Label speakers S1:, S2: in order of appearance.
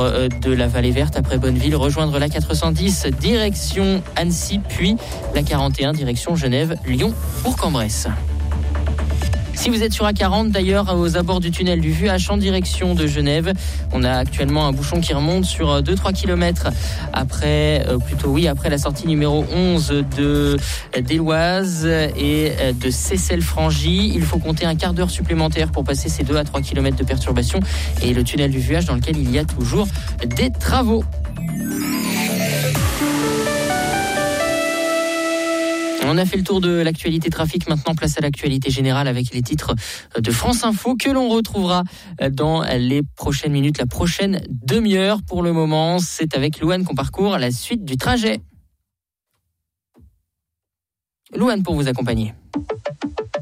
S1: centre de la Vallée Verte après Bonneville, rejoindre la 410 direction Annecy, puis la 41 direction Genève, Lyon, Bourg-en-Bresse. Si vous êtes sur A40, d'ailleurs, aux abords du tunnel du Vuache en direction de Genève, on a actuellement un bouchon qui remonte sur 2-3 km après la sortie numéro 11 d'Éloise et de Seyssel-Frangy. Il faut compter un quart d'heure supplémentaire pour passer ces 2 à 3 km de perturbation et le tunnel du Vuache dans lequel il y a toujours des travaux. On a fait le tour de l'actualité trafic. Maintenant, place à l'actualité générale avec les titres de France Info que l'on retrouvera dans les prochaines minutes, la prochaine demi-heure. Pour le moment, c'est avec Louane qu'on parcourt la suite du trajet. Louane pour vous accompagner.